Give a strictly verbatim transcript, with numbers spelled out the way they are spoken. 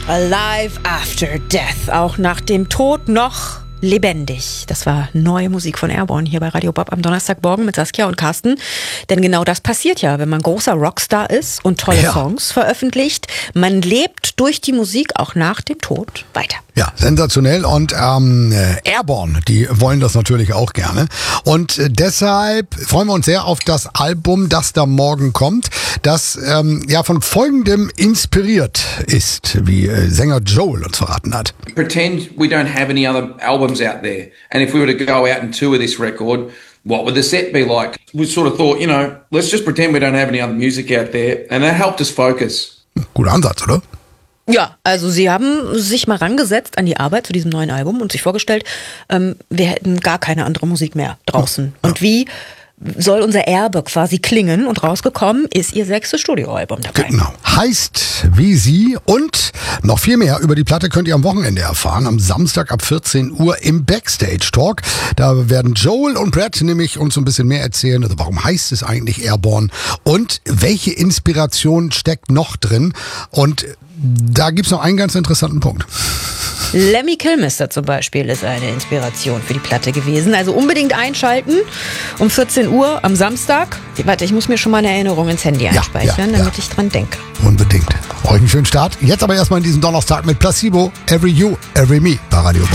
Alive After Death, auch nach dem Tod noch lebendig. Das war neue Musik von Airborne hier bei Radio Bob am Donnerstagmorgen mit Saskia und Carsten. Denn genau das passiert ja, wenn man großer Rockstar ist und tolle ja. Songs veröffentlicht. Man lebt durch die Musik auch nach dem Tod weiter. Ja, sensationell. Und ähm, Airborne, die wollen das natürlich auch gerne. Und äh, deshalb freuen wir uns sehr auf das Album, das da morgen kommt, das ähm, ja von Folgendem inspiriert ist, wie äh, Sänger Joel uns verraten hat. Pretend we don't have any other albums out there. And if we were to go out and tour this record, what would the set be like? We sort of thought, you know, let's just pretend we don't have any other music out there. And that helped us focus. Guter Ansatz, oder? Ja, also sie haben sich mal rangesetzt an die Arbeit zu diesem neuen Album und sich vorgestellt, ähm, wir hätten gar keine andere Musik mehr draußen. Ja. Und wie soll unser Erbe quasi klingen? Und rausgekommen ist ihr sechstes Studioalbum dabei. Genau. Heißt wie sie und noch viel mehr über die Platte könnt ihr am Wochenende erfahren. Am Samstag ab vierzehn Uhr im Backstage Talk. Da werden Joel und Brad nämlich uns so ein bisschen mehr erzählen. Also warum heißt es eigentlich Airborne? Und welche Inspiration steckt noch drin? Und da gibt's noch einen ganz interessanten Punkt. Lemmy Kilmister zum Beispiel ist eine Inspiration für die Platte gewesen. Also unbedingt einschalten um vierzehn Uhr am Samstag. Warte, ich muss mir schon mal eine Erinnerung ins Handy einspeichern, ja, ja, damit ja. ich dran denke. Unbedingt. Euch einen schönen Start. Jetzt aber erstmal in diesem Donnerstag mit Placebo, Every You, Every Me bei Radio Bob.